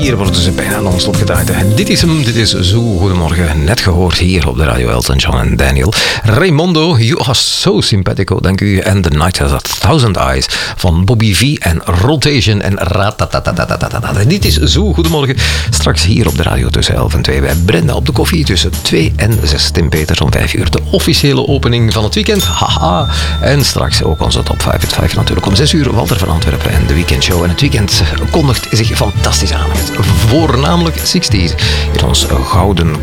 hier worden ze bijna non-stop gedraaid. Dit is hem, dit is Zo Goedemorgen. Net gehoord hier op de radio Elton John en Daniel. Raymondo, You Are So Simpatico, dank u. En The Night Has a Thousand Eyes van Bobby V en Rotation en Ratatatatata. Dit is Zo Goedemorgen. Straks hier op de radio tussen 11 en 2 bij Brenda op de koffie tussen 2 en 6. Tim Peters om 5 uur. De officiële opening van het weekend. Haha. En straks ook onze top 5 at 5 natuurlijk om 6 uur. Walter van Antwerpen en de weekendshow. En het weekend kondigt zich fantastisch aan met voornamelijk 60's in ons gouden